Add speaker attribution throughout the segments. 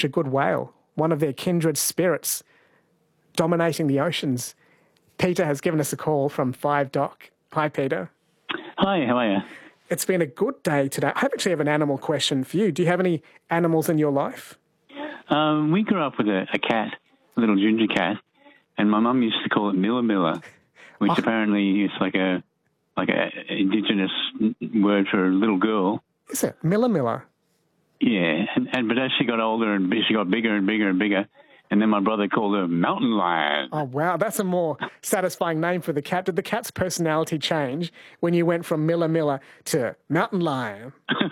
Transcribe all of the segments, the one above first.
Speaker 1: a good whale, one of their kindred spirits dominating the oceans. Peter has given us a call from 5Doc. Hi, Peter.
Speaker 2: Hi, how are you?
Speaker 1: It's been a good day today. I actually have an animal question for you. Do you have any animals in your life?
Speaker 2: We grew up with a cat, a little ginger cat, and my mum used to call it Milla Milla, which apparently is like a indigenous word for a little girl.
Speaker 1: Is it? Milla Milla?
Speaker 2: Yeah, but as she got older and she got bigger and bigger and bigger, and then my brother called her Mountain Lion.
Speaker 1: Oh, wow. That's a more satisfying name for the cat. Did the cat's personality change when you went from Milla Milla to Mountain Lion?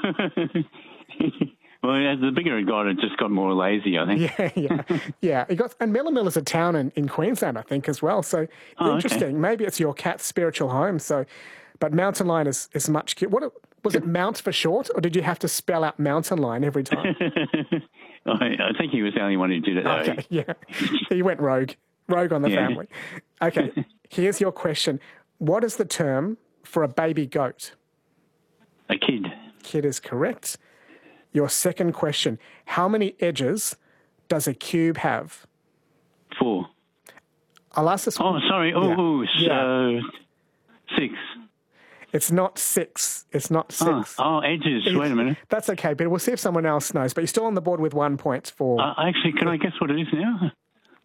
Speaker 2: Well, as the bigger it got, it just got more lazy, I think.
Speaker 1: Yeah. And Milla Milla's a town in Queensland, I think, as well. So interesting. Okay. Maybe it's your cat's spiritual home. But Mountain Lion is much cute. Was it Mount for short, or did you have to spell out Mountain Lion every time?
Speaker 2: I think he was the only one who did it, though.
Speaker 1: Okay, yeah. He went rogue on the family. Okay, here's your question. What is the term for a baby goat?
Speaker 2: A kid.
Speaker 1: Kid is correct. Your second question. How many edges does a cube have?
Speaker 2: 4.
Speaker 1: I'll ask this one.
Speaker 2: Oh, sorry. So 6.
Speaker 1: It's not 6. It's not 6.
Speaker 2: Oh, edges. Wait a minute.
Speaker 1: That's okay, Peter. We'll see if someone else knows. But you're still on the board with 1 point for...
Speaker 2: Actually, can I guess what it is now?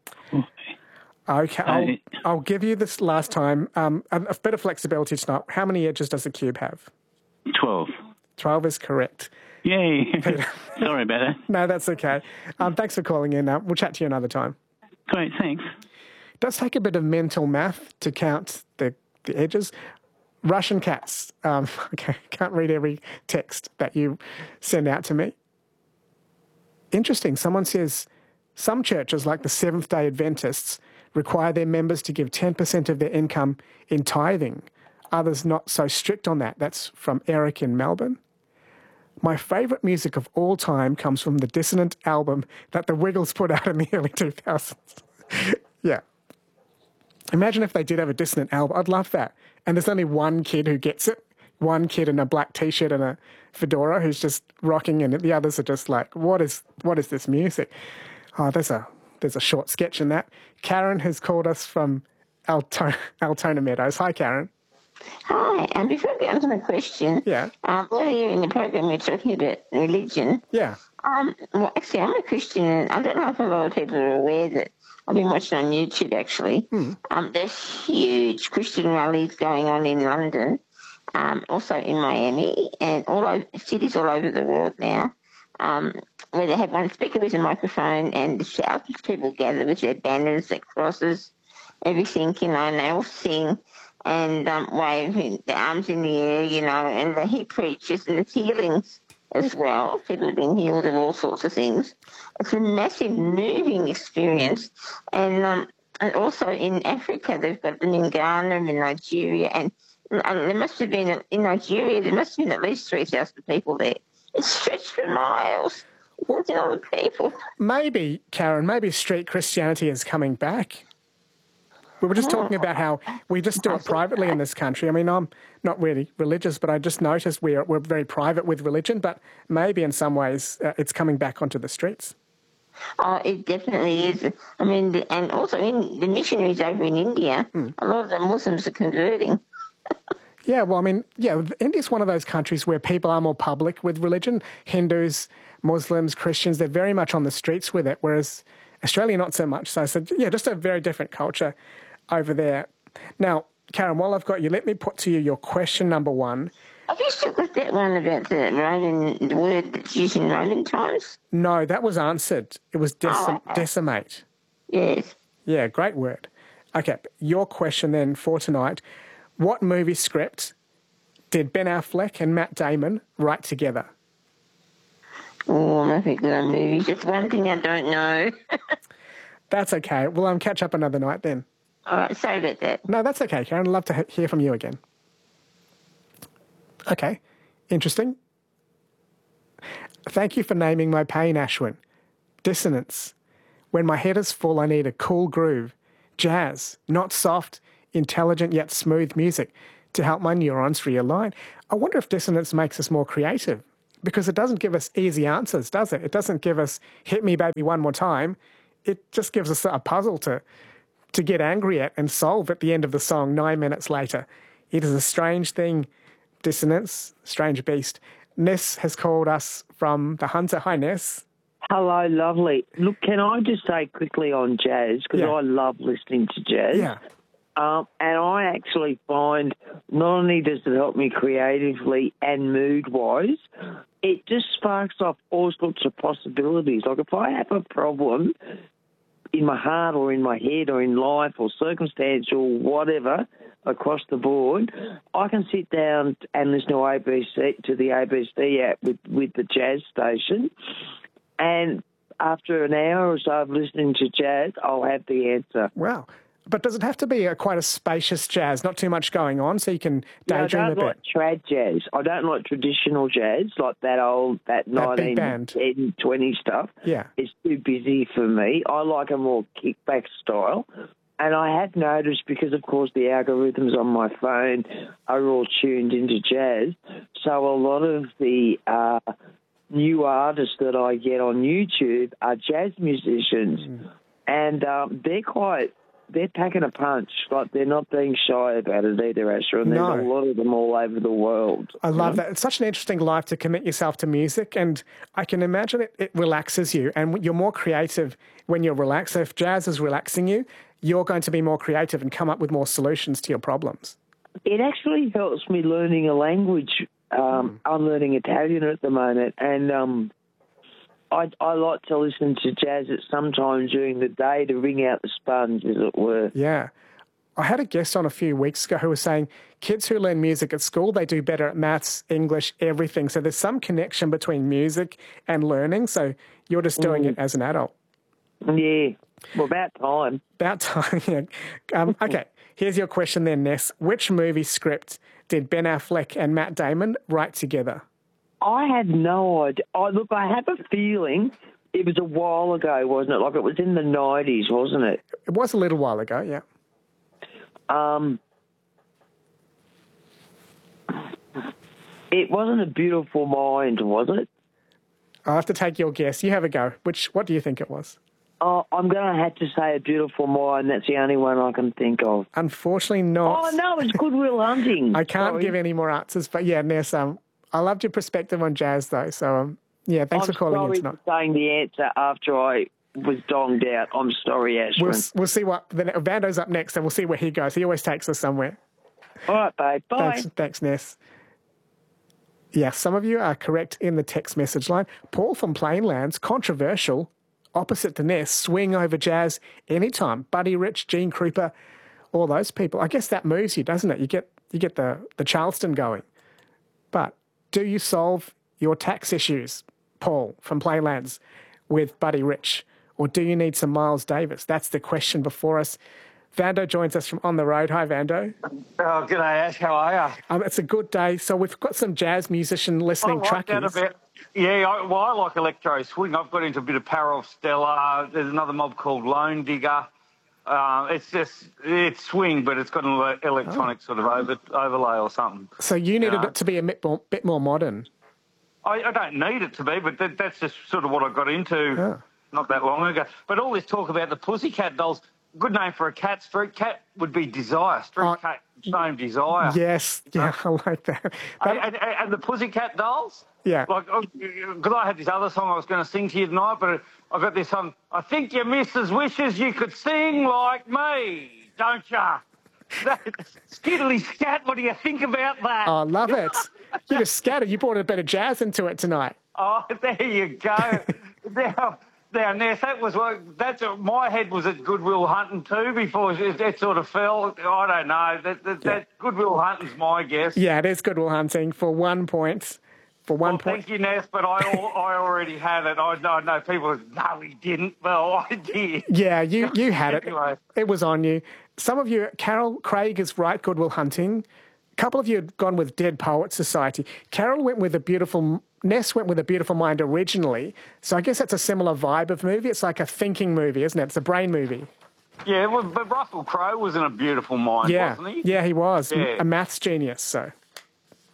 Speaker 1: Okay, I'll give you this last time. A bit of flexibility tonight. How many edges does a cube have?
Speaker 2: 12.
Speaker 1: 12 is correct.
Speaker 2: Yay. Sorry about that.
Speaker 1: No, that's okay. Thanks for calling in. We'll chat to you another time.
Speaker 2: Great, thanks.
Speaker 1: It does take a bit of mental math to count the edges. Russian cats. Okay, can't read every text that you send out to me. Interesting. Someone says some churches, like the Seventh-day Adventists, require their members to give 10% of their income in tithing. Others not so strict on that. That's from Eric in Melbourne. My favourite music of all time comes from the Dissonant album that the Wiggles put out in the early 2000s. Yeah. Imagine if they did have a Dissonant album. I'd love that. And there's only one kid who gets it. One kid in a black T-shirt and a fedora who's just rocking, and the others are just like, what is this music? Oh, there's a short sketch in that. Karen has called us from Altona Meadows. Hi, Karen.
Speaker 3: Hi, and before I get on to my question, earlier in the program we're talking about religion.
Speaker 1: Yeah.
Speaker 3: Well, actually, I'm a Christian, and I don't know if a lot of people are aware that I've been watching on YouTube, actually. There's huge Christian rallies going on in London, also in Miami, and cities all over the world now, where they have one speaker with a microphone and thousands of people gather with their banners, their crosses, everything, and they all sing and wave their arms in the air, and he preaches, and there's healings as well. People have been healed of all sorts of things. It's a massive, moving experience. And also in Africa, they've got them in Ghana and in Nigeria, and there must have been, in Nigeria, there must have been at least 3,000 people there. It's stretched for miles. There's a lot of people.
Speaker 1: Maybe, Karen, street Christianity is coming back. We were just talking about how we just do it privately in this country. I mean, I'm not really religious, but I just noticed we're very private with religion, but maybe in some ways it's coming back onto the streets.
Speaker 3: Oh, it definitely is. I mean, and also in the missionaries over in India, a lot of the Muslims are converting.
Speaker 1: Yeah, well, I mean, India's one of those countries where people are more public with religion. Hindus, Muslims, Christians, they're very much on the streets with it, whereas Australia, not so much. So I said, just a very different culture over there. Now, Karen, while I've got you, let me put to you your question number 1.
Speaker 3: Have you still got that one about the word that's used in Roman times?
Speaker 1: No, that was answered. It was decimate.
Speaker 3: Yes.
Speaker 1: Yeah, great word. Okay, your question then for tonight. What movie script did Ben Affleck and Matt Damon write together?
Speaker 3: Oh, I'm not very good on movies. Just one thing I don't know.
Speaker 1: That's okay. We'll catch up another night then.
Speaker 3: All right, sorry about that.
Speaker 1: No, that's okay, Karen. I'd love to hear from you again. Okay, interesting. Thank you for naming my pain, Ashwin. Dissonance. When my head is full, I need a cool groove. Jazz, not soft, intelligent yet smooth music to help my neurons realign. I wonder if dissonance makes us more creative. because it doesn't give us easy answers, does it? It doesn't give us hit me baby one more time. It just gives us a puzzle to get angry at and solve at the end of the song 9 minutes later. It is a strange thing. Dissonance, strange beast. Ness has called us from the Hunter. Hi, Ness.
Speaker 4: Hello, lovely. Look, can I just say quickly on jazz, because I love listening to jazz.
Speaker 1: Yeah.
Speaker 4: And I actually find not only does it help me creatively and mood-wise, it just sparks off all sorts of possibilities. Like if I have a problem in my heart or in my head or in life or circumstantial whatever across the board, I can sit down and listen to the ABC app with the jazz station, and after an hour or so of listening to jazz, I'll have the answer.
Speaker 1: Wow. But does it have to be quite a spacious jazz, not too much going on, so you can daydream a bit?
Speaker 4: I don't like trad jazz. I don't like traditional jazz, like that 1910, 20 stuff.
Speaker 1: Yeah.
Speaker 4: It's too busy for me. I like a more kickback style. And I have noticed, because, of course, the algorithms on my phone are all tuned into jazz, so a lot of the new artists that I get on YouTube are jazz musicians. And they're packing a punch. Like, they're not being shy about it either, Asher. And there's a lot of them all over the world.
Speaker 1: I love that. It's such an interesting life to commit yourself to music, and I can imagine it relaxes you, and you're more creative when you're relaxed. So if jazz is relaxing you, you're going to be more creative and come up with more solutions to your problems.
Speaker 4: It actually helps me learning a language. I'm learning Italian at the moment, and I like to listen to jazz at some time during the day to wring out the sponge, as it were.
Speaker 1: Yeah. I had a guest on a few weeks ago who was saying kids who learn music at school, they do better at maths, English, everything. So there's some connection between music and learning. So you're just doing it as an adult.
Speaker 4: Yeah. Well, about time.
Speaker 1: About time, yeah. Okay, here's your question then, Ness. Which movie script did Ben Affleck and Matt Damon write together?
Speaker 4: I had no idea. Look, I have a feeling it was a while ago, wasn't it? Like it was in the 90s, wasn't it?
Speaker 1: It was a little while ago, yeah.
Speaker 4: It wasn't A Beautiful Mind, was it?
Speaker 1: I'll have to take your guess. You have a go. What do you think it was?
Speaker 4: I'm going to have to say A Beautiful Mind. That's the only one I can think of.
Speaker 1: Unfortunately not.
Speaker 4: Oh, no, it's Good Will Hunting.
Speaker 1: I can't give any more answers, but yeah, Ness, I loved your perspective on jazz, though. So, yeah, thanks for calling in tonight.
Speaker 4: I'm sorry for saying the answer after I was donged out. I'm sorry, Ashwin.
Speaker 1: We'll see what... Vando's up next, and we'll see where he goes. He always takes us somewhere.
Speaker 4: All right, babe. Bye.
Speaker 1: Thanks, Ness. Yeah, some of you are correct in the text message line. Paul from Plainlands, controversial, opposite to Ness, swing over jazz anytime. Buddy Rich, Gene Krupa, all those people. I guess that moves you, doesn't it? You get the Charleston going. But do you solve your tax issues, Paul from Plainlands, with Buddy Rich? Or do you need some Miles Davis? That's the question before us. Vando joins us from On the Road. Hi, Vando.
Speaker 5: Oh, g'day, Ash. How are you?
Speaker 1: It's a good day. So we've got some jazz musician listening truckies.
Speaker 5: Yeah, I like electro swing. I've got into a bit of Parov Stella. There's another mob called Lone Digger. It's swing, but it's got an electronic sort of overlay or something.
Speaker 1: So you needed it to be a bit more modern.
Speaker 5: I don't need it to be, but that's just sort of what I got into not that long ago. But all this talk about the Pussycat Dolls, good name for a cat. Street cat would be Desire. Street cat name Desire.
Speaker 1: Yes, yeah, I like that.
Speaker 5: And the Pussycat Dolls?
Speaker 1: Yeah.
Speaker 5: Like, because I had this other song I was going to sing to you tonight, but I got this song. I think your missus wishes you could sing like me, don't ya? Skiddly scat, what do you think about that?
Speaker 1: Oh, love it. You just scattered. You brought a bit of jazz into it tonight.
Speaker 5: Oh, there you go. Now, Ness, my head was at Good Will Hunting too before it sort of fell. I don't know. That Good Will Hunting's my guess.
Speaker 1: Yeah, it is Good Will Hunting for 1 point.
Speaker 5: Thank you, Ness, but I already had it. I know people no, he didn't. Well, I did.
Speaker 1: Yeah, you had it.
Speaker 5: Anyway.
Speaker 1: It was on you. Some of you, Carol Craig is right, Good Will Hunting. A couple of you had gone with Dead Poets Society. Carol went with Ness went with A Beautiful Mind originally. So I guess that's a similar vibe of movie. It's like a thinking movie, isn't it? It's a brain movie.
Speaker 5: Yeah, well, but Russell Crowe was in A Beautiful Mind, wasn't he?
Speaker 1: Yeah, he was. Yeah. A maths genius, so...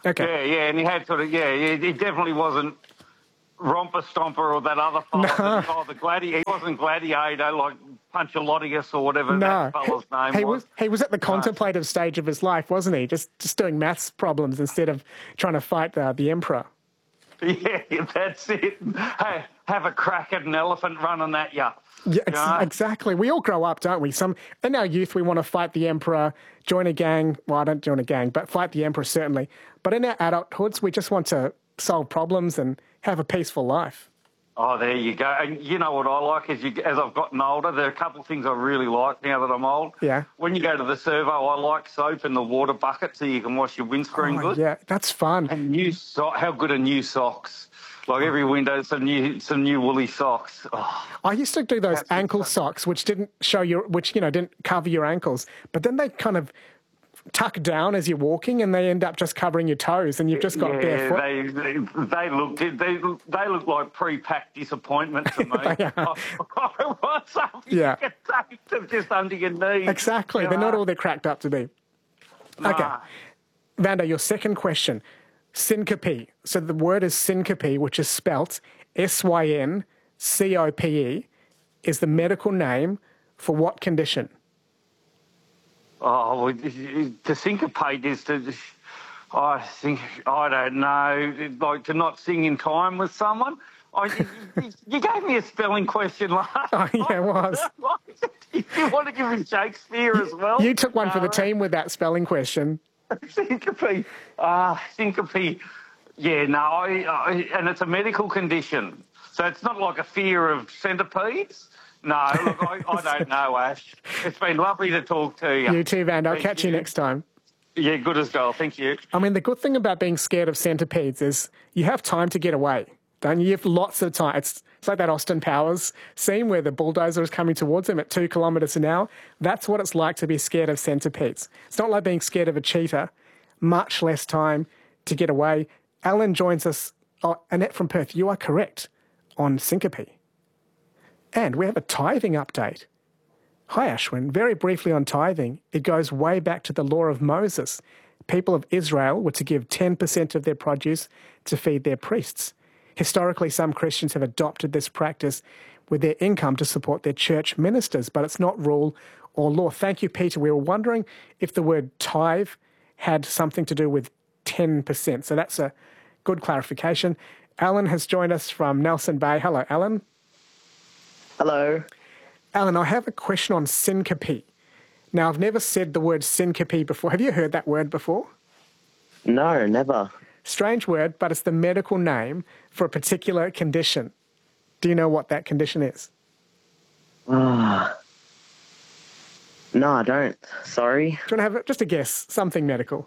Speaker 1: Okay.
Speaker 5: Yeah, and he had sort of, he definitely wasn't Romper Stomper or that other fellow.
Speaker 1: No.
Speaker 5: The Gladiator. He wasn't Gladiator like Puncholotius or whatever that fellow's name was.
Speaker 1: He was at the contemplative stage of his life, wasn't he? Just doing maths problems instead of trying to fight the emperor.
Speaker 5: Yeah, that's it. Hey, have a crack at an elephant running at you.
Speaker 1: Yeah, exactly. We all grow up, don't we? In our youth, we want to fight the emperor, join a gang. Well, I don't join a gang, but fight the emperor, certainly. But in our adulthoods, we just want to solve problems and have a peaceful life.
Speaker 5: Oh, there you go. And you know what I like as I've gotten older, there are a couple of things I really like now that I'm old.
Speaker 1: Yeah.
Speaker 5: When you go to the servo, I like soap in the water bucket so you can wash your windscreen good.
Speaker 1: Yeah, that's fun.
Speaker 5: And how good are new socks? Like every window, some new woolly socks. Oh,
Speaker 1: I used to do those ankle socks, which didn't didn't cover your ankles, but then they kind of tuck down as you're walking, and they end up just covering your toes, and you've just got barefoot.
Speaker 5: They look like pre-packed disappointment to me.
Speaker 1: They are.
Speaker 5: I want something you can take them just under your knees.
Speaker 1: Exactly. They're not all they're cracked up to be.
Speaker 5: Nah.
Speaker 1: Okay. Vando, your second question. Syncope. So the word is syncope, which is spelt SYNCOPE, is the medical name for what condition?
Speaker 5: Oh, to syncopate is to, I don't know, like to not sing in time with someone. You gave me a spelling question last
Speaker 1: Oh, yeah, it was.
Speaker 5: You want to give me Shakespeare as well?
Speaker 1: You took one for the team with that spelling question.
Speaker 5: Syncope. Syncope. Yeah, no, and it's a medical condition. So it's not like a fear of centipedes. No, look, I don't know, Ash. It's been lovely to talk to you.
Speaker 1: You too, Vando. I'll catch you next time.
Speaker 5: Yeah, good as gold. Thank you.
Speaker 1: I mean, the good thing about being scared of centipedes is you have time to get away, don't you? You have lots of time. It's like that Austin Powers scene where the bulldozer is coming towards him at 2 kilometres an hour. That's what it's like to be scared of centipedes. It's not like being scared of a cheetah. Much less time to get away. Alan joins us. Oh, Annette from Perth, you are correct on syncope. And we have a tithing update. Hi, Ashwin. Very briefly on tithing, it goes way back to the law of Moses. People of Israel were to give 10% of their produce to feed their priests. Historically, some Christians have adopted this practice with their income to support their church ministers, but it's not rule or law. Thank you, Peter. We were wondering if the word tithe had something to do with 10%. So that's a good clarification. Alan has joined us from Nelson Bay. Hello, Alan.
Speaker 6: Hello.
Speaker 1: Alan, I have a question on syncope. Now, I've never said the word syncope before. Have you heard that word before?
Speaker 6: No, never.
Speaker 1: Strange word, but it's the medical name for a particular condition. Do you know what that condition is?
Speaker 6: No, I don't. Sorry.
Speaker 1: Do you want to have just a guess? Something medical.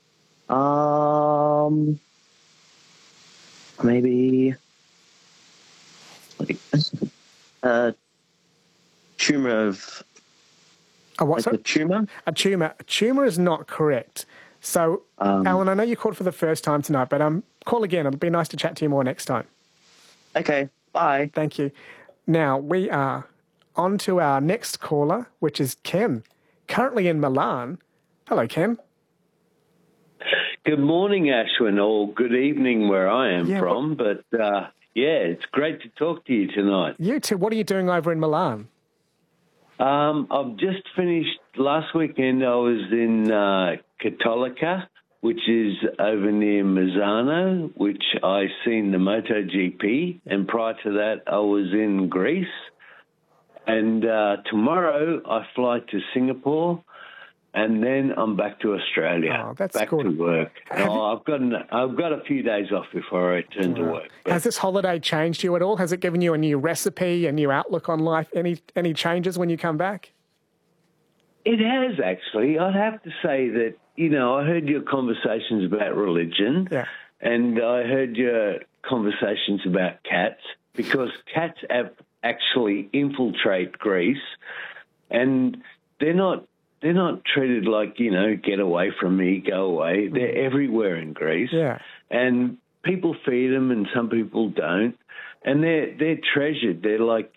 Speaker 6: Maybe like a tumor of.
Speaker 1: A what?
Speaker 6: Like a tumor?
Speaker 1: A tumor. A tumor is not correct. So, Alan, I know you called for the first time tonight, but call again. It'll be nice to chat to you more next time.
Speaker 6: Okay, bye.
Speaker 1: Thank you. Now, we are on to our next caller, which is Ken, currently in Milan. Hello, Ken.
Speaker 7: Good morning, Ashwin, or good evening where I am from. But, it's great to talk to you tonight.
Speaker 1: You too. What are you doing over in Milan?
Speaker 7: I've just finished last weekend. I was in Cattolica, which is over near Mazzano, which I seen the MotoGP. And prior to that, I was in Greece. And tomorrow I fly to Singapore, and then I'm back to Australia.
Speaker 1: Oh, that's
Speaker 7: back
Speaker 1: good.
Speaker 7: to work. I've got a few days off before I return to work. But
Speaker 1: has this holiday changed you at all? Has it given you a new recipe, a new outlook on life? Any changes when you come back?
Speaker 7: it has, actually. I'd have to say that, I heard your conversations about religion, and I heard your conversations about cats, because cats actually infiltrate Greece, and they're not treated like, get away from me, go away. They're everywhere in Greece.
Speaker 1: Yeah.
Speaker 7: And people feed them and some people don't. And they're treasured. They're like,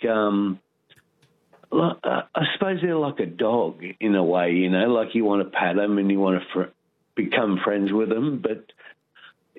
Speaker 7: I suppose they're like a dog in a way, like you want to pat them and you want to become friends with them. But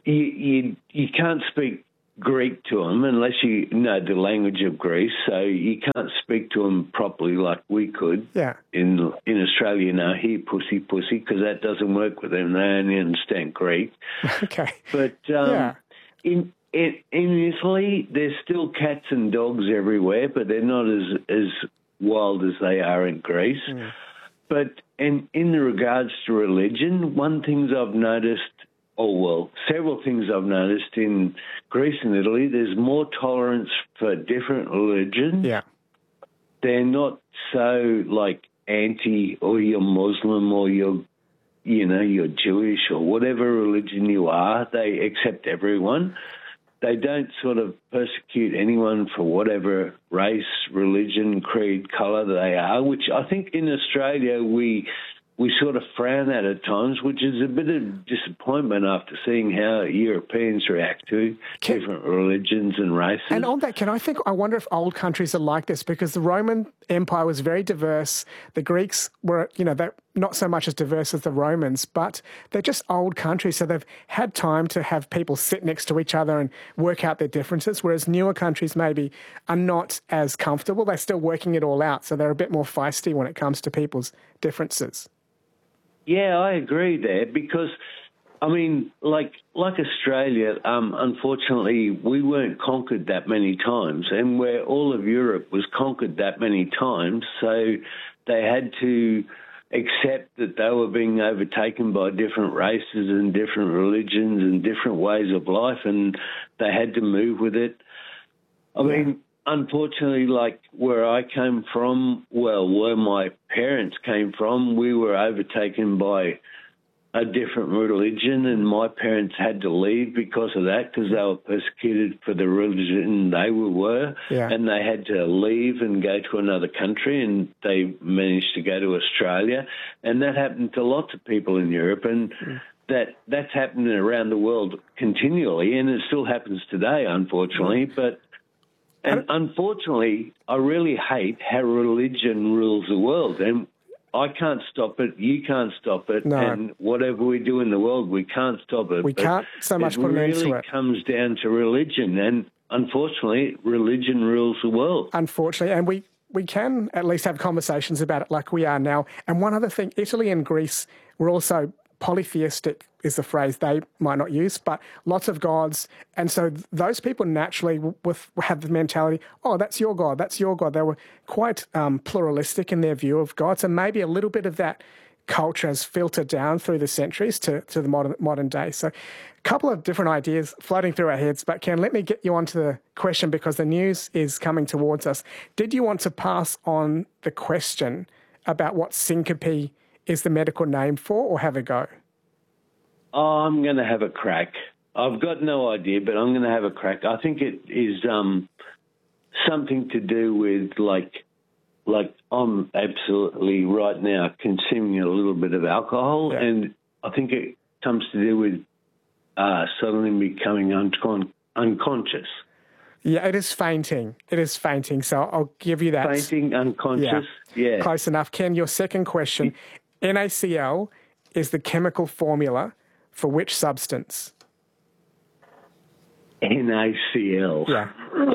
Speaker 7: you can't speak Greek to them unless you know the language of Greece. So you can't speak to them properly like we could.
Speaker 1: Yeah.
Speaker 7: In Australia, here, pussy, because that doesn't work with them. They only understand Greek.
Speaker 1: Okay.
Speaker 7: But in Italy, there's still cats and dogs everywhere, but they're not as wild as they are in Greece. Mm. But in regards to religion, one thing I've noticed, several things I've noticed in Greece and Italy, there's more tolerance for different religions.
Speaker 1: Yeah.
Speaker 7: They're not so anti, or you're Muslim, or you're Jewish, or whatever religion you are. They accept everyone. They don't sort of persecute anyone for whatever race, religion, creed, colour they are, which I think in Australia we sort of frown at times, which is a bit of disappointment after seeing how Europeans react to different religions and races.
Speaker 1: And on that, I wonder if old countries are like this, because the Roman Empire was very diverse. The Greeks were, they're not so much as diverse as the Romans, but they're just old countries, so they've had time to have people sit next to each other and work out their differences, whereas newer countries maybe are not as comfortable. They're still working it all out, so they're a bit more feisty when it comes to people's differences.
Speaker 7: Yeah, I agree there, because, like Australia, unfortunately, we weren't conquered that many times, and where all of Europe was conquered that many times, so they had to accept that they were being overtaken by different races and different religions and different ways of life, and they had to move with it. Unfortunately, where I came from, where my parents came from, we were overtaken by a different religion, and my parents had to leave because of that, because they were persecuted for the religion they were, and they had to leave and go to another country, and they managed to go to Australia, and that happened to lots of people in Europe, and that's happening around the world continually, and it still happens today, unfortunately, And unfortunately, I really hate how religion rules the world. And I can't stop it, you can't stop it, and whatever we do in the world, we can't stop it.
Speaker 1: We can't so much put an end to it.
Speaker 7: It really comes down to religion, and unfortunately, religion rules the world.
Speaker 1: Unfortunately, and we can at least have conversations about it like we are now. And one other thing, Italy and Greece were also polytheistic, is the phrase they might not use, but lots of gods. And so those people naturally have the mentality, oh, that's your God, that's your God. They were quite pluralistic in their view of God. So maybe a little bit of that culture has filtered down through the centuries to the modern day. So a couple of different ideas floating through our heads. But Ken, let me get you onto the question, because the news is coming towards us. Did you want to pass on the question about what syncope is the medical name for, or have a go?
Speaker 7: Oh, I'm going to have a crack. I've got no idea, but I'm going to have a crack. I think it is something to do with like I'm absolutely right now consuming a little bit of alcohol, and I think it comes to do with suddenly becoming unconscious.
Speaker 1: Yeah, it is fainting. It is fainting. So I'll give you that.
Speaker 7: Fainting, unconscious. Yeah.
Speaker 1: Close enough. Ken, your second question. NaCl is the chemical formula for which substance?
Speaker 7: NaCl.
Speaker 1: Yeah.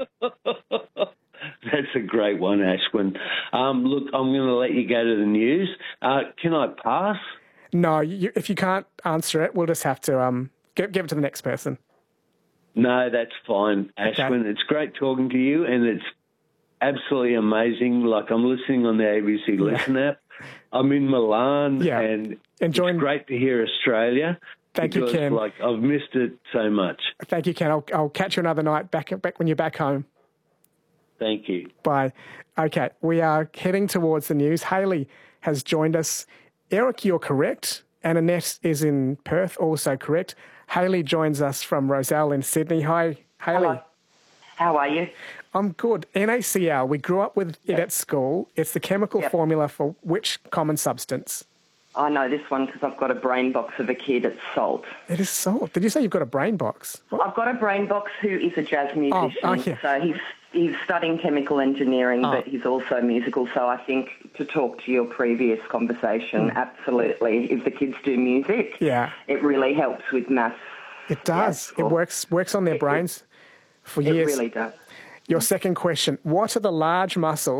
Speaker 7: That's a great one, Ashwin. Look, I'm going to let you go to the news. Can I pass?
Speaker 1: No, if you can't answer it, we'll just have to give it to the next person.
Speaker 7: No, that's fine, Ashwin. Okay. It's great talking to you, and it's absolutely amazing. I'm listening on the ABC Listen app. I'm in Milan, and it's great to hear Australia.
Speaker 1: Thank you, Ken.
Speaker 7: I've missed it so much.
Speaker 1: Thank you, Ken. I'll catch you another night back when you're back home.
Speaker 7: Thank you.
Speaker 1: Bye. Okay, we are heading towards the news. Hayley has joined us. Eric, you're correct. And Annette is in Perth, also correct. Hayley joins us from Roselle in Sydney. Hi, Hayley.
Speaker 8: Hello. How are you?
Speaker 1: I'm good. NaCl, we grew up with it at school. It's the chemical formula for which common substance?
Speaker 8: I know this one because I've got a brain box of a kid. It's salt.
Speaker 1: It is salt. Did you say you've got a brain box? What?
Speaker 8: I've got a brain box who is a jazz musician. So he's studying chemical engineering, but he's also musical. So I think, to talk to your previous conversation, absolutely, if the kids do music, it really helps with maths
Speaker 1: It does. It works on their brains for years.
Speaker 8: It really does.
Speaker 1: Your second question, what are the large muscles